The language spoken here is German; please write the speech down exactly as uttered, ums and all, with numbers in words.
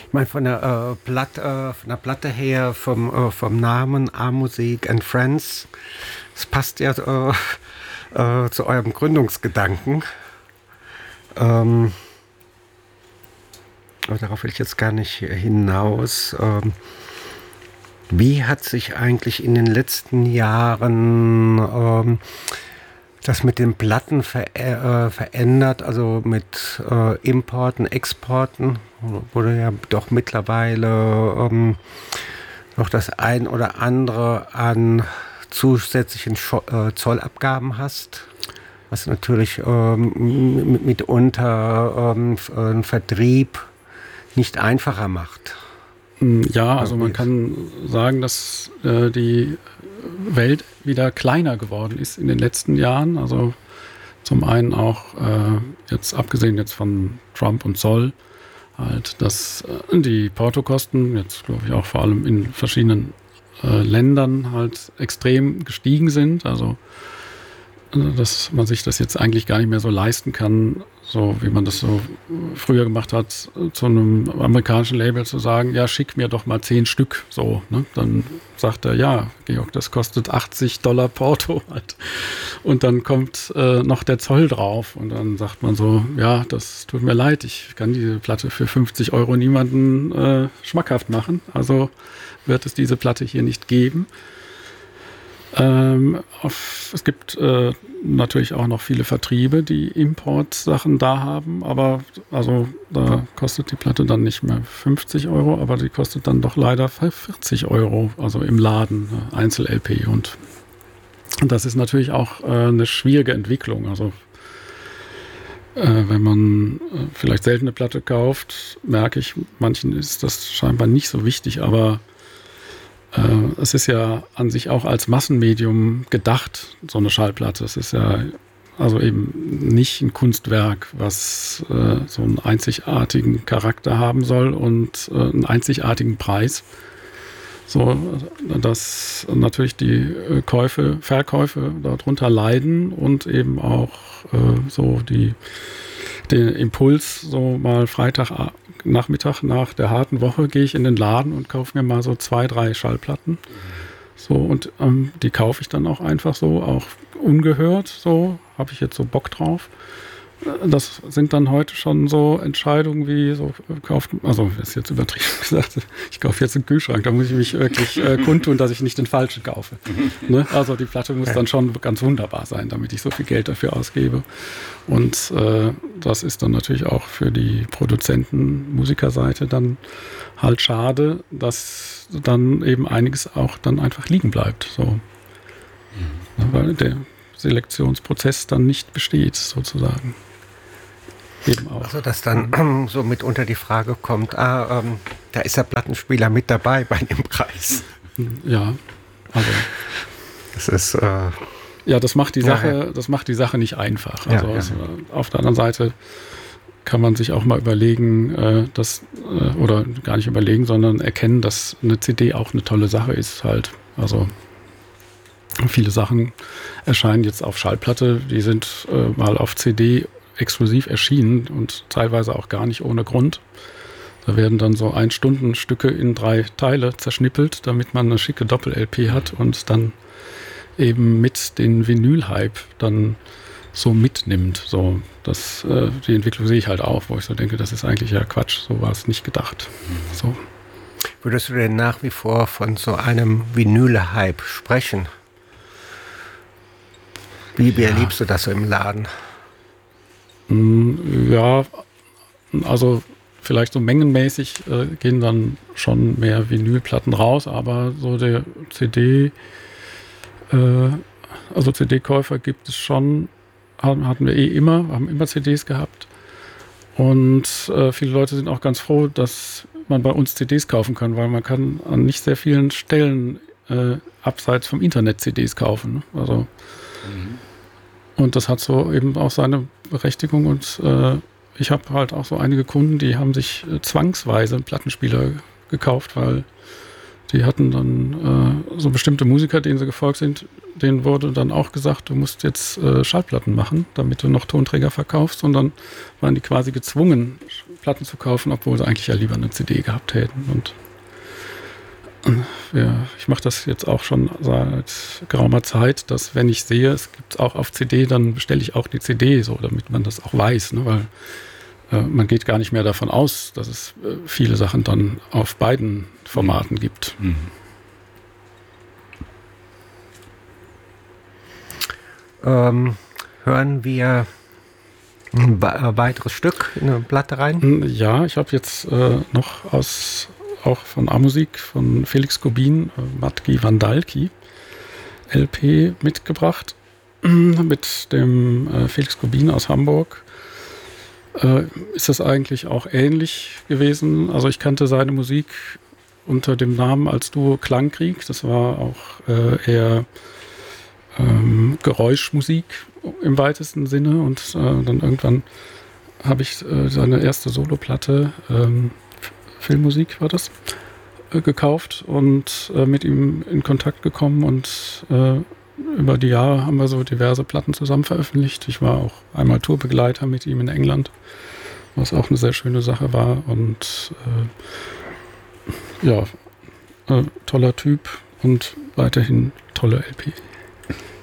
Ich meine, von der, äh, Platte, äh, von der Platte her, vom, äh, vom Namen A-Musik and Friends, es passt ja äh, äh, zu eurem Gründungsgedanken. Ähm, aber darauf will ich jetzt gar nicht hinaus. Ähm, wie hat sich eigentlich in den letzten Jahren ähm, das mit den Platten ver äh, verändert, also mit äh, Importen, Exporten, wurde ja doch mittlerweile ähm, noch das ein oder andere an zusätzlichen Scho äh, Zollabgaben hast, was natürlich ähm, mitunter ähm, einen Vertrieb nicht einfacher macht. Ja, also man kann sagen, dass äh, die Welt wieder kleiner geworden ist in den letzten Jahren. Also zum einen auch äh, jetzt abgesehen jetzt von Trump und Zoll, halt, dass äh, die Portokosten jetzt glaube ich auch vor allem in verschiedenen äh, Ländern halt extrem gestiegen sind. Also äh, dass man sich das jetzt eigentlich gar nicht mehr so leisten kann, so wie man das so früher gemacht hat, zu einem amerikanischen Label zu sagen, ja, schick mir doch mal zehn Stück, so, ne? Dann sagt er, ja, Georg, das kostet achtzig Dollar Porto halt. Und dann kommt äh, noch der Zoll drauf und dann sagt man so, ja, das tut mir leid, ich kann diese Platte für fünfzig Euro niemanden äh, schmackhaft machen, also wird es diese Platte hier nicht geben. Ähm, auf, es gibt äh, natürlich auch noch viele Vertriebe, die Importsachen da haben, aber also da kostet die Platte dann nicht mehr fünfzig Euro, aber die kostet dann doch leider vierzig Euro, also im Laden, Einzel-L P. Und das ist natürlich auch äh, eine schwierige Entwicklung. Also äh, wenn man äh, vielleicht seltene Platte kauft, merke ich, manchen ist das scheinbar nicht so wichtig, aber es ist ja an sich auch als Massenmedium gedacht, so eine Schallplatte. Es ist ja also eben nicht ein Kunstwerk, was äh, so einen einzigartigen Charakter haben soll und äh, einen einzigartigen Preis. So, dass natürlich die Käufe, Verkäufe darunter leiden und eben auch äh, so die, den Impuls, so mal Freitagnachmittag nach der harten Woche gehe ich in den Laden und kaufe mir mal so zwei, drei Schallplatten. So, und ähm, die kaufe ich dann auch einfach so, auch ungehört, so, habe ich jetzt so Bock drauf. Das sind dann heute schon so Entscheidungen wie so kauft, also das ist jetzt übertrieben gesagt, ich kaufe jetzt einen Kühlschrank, da muss ich mich wirklich äh, kundtun, dass ich nicht den falschen kaufe. Ne? Also die Platte muss dann schon ganz wunderbar sein, damit ich so viel Geld dafür ausgebe. Und äh, das ist dann natürlich auch für die Produzenten, Musikerseite dann halt schade, dass dann eben einiges auch dann einfach liegen bleibt. So. Mhm. Ja, weil der Selektionsprozess dann nicht besteht, sozusagen. Eben auch. Also dass dann ähm, so mitunter die Frage kommt, ah, ähm, da ist der Plattenspieler mit dabei bei dem Preis. Ja, also das ist äh, ja, das macht die Sache, ja, ja. das macht die Sache nicht einfach. Also, ja, ja. also auf der anderen Seite kann man sich auch mal überlegen, äh, dass äh, oder gar nicht überlegen, sondern erkennen, dass eine C D auch eine tolle Sache ist halt. Also viele Sachen erscheinen jetzt auf Schallplatte, die sind äh, mal auf C D exklusiv erschienen und teilweise auch gar nicht ohne Grund. Da werden dann so Ein-Stunden-Stücke in drei Teile zerschnippelt, damit man eine schicke Doppel-L P hat und dann eben mit den Vinyl-Hype dann so mitnimmt. So, das, äh, die Entwicklung sehe ich halt auch, wo ich so denke, das ist eigentlich ja Quatsch, so war es nicht gedacht. Mhm. So. Würdest du denn nach wie vor von so einem Vinyl-Hype sprechen? Wie, wie ja. erlebst du das so im Laden? Ja, also vielleicht so mengenmäßig äh, gehen dann schon mehr Vinylplatten raus, aber so der C D, äh, also C D-Käufer gibt es schon, haben, hatten wir eh immer, haben immer C Ds gehabt. Und äh, viele Leute sind auch ganz froh, dass man bei uns C Ds kaufen kann, weil man kann an nicht sehr vielen Stellen äh, abseits vom Internet C Ds kaufen. Ne? Also mhm. Und das hat so eben auch seine Berechtigung und äh, ich habe halt auch so einige Kunden, die haben sich äh, zwangsweise einen Plattenspieler gekauft, weil die hatten dann äh, so bestimmte Musiker, denen sie gefolgt sind, denen wurde dann auch gesagt, du musst jetzt äh, Schallplatten machen, damit du noch Tonträger verkaufst. Und dann waren die quasi gezwungen, Platten zu kaufen, obwohl sie eigentlich ja lieber eine C D gehabt hätten. Und äh, ja, ich mache das jetzt auch schon seit geraumer Zeit, dass wenn ich sehe, es gibt es auch auf C D, dann bestelle ich auch die C D, so, damit man das auch weiß, ne? Weil äh, man geht gar nicht mehr davon aus, dass es äh, viele Sachen dann auf beiden Formaten gibt. Mhm. Ähm, hören wir ein weiteres Stück in eine Platte rein? Ja, ich habe jetzt äh, noch aus, auch von A-Musik, von Felix Gobin, äh, Matki Vandalki, L P mitgebracht, mit dem äh, Felix Gobin aus Hamburg. Äh, ist das eigentlich auch ähnlich gewesen? Also ich kannte seine Musik unter dem Namen als Duo Klangkrieg. Das war auch äh, eher ähm, Geräuschmusik im weitesten Sinne. Und äh, dann irgendwann habe ich äh, seine erste Soloplatte, ähm, Filmmusik war das, äh, gekauft und äh, mit ihm in Kontakt gekommen. Und äh, über die Jahre haben wir so diverse Platten zusammen veröffentlicht. Ich war auch einmal Tourbegleiter mit ihm in England, was auch eine sehr schöne Sache war. Und äh, ja, äh, toller Typ und weiterhin tolle L P.